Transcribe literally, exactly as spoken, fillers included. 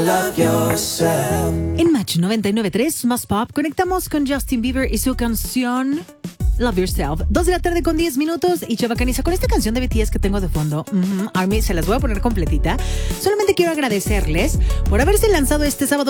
Love yourself. En Match noventa y nueve punto tres, más pop, conectamos con Justin Bieber y su canción Love Yourself. Dos de la tarde con diez minutos y chavacaniza con esta canción de B T S que tengo de fondo. Mm-hmm. Army, se las voy a poner completita. Solamente quiero agradecerles por haberse lanzado este sábado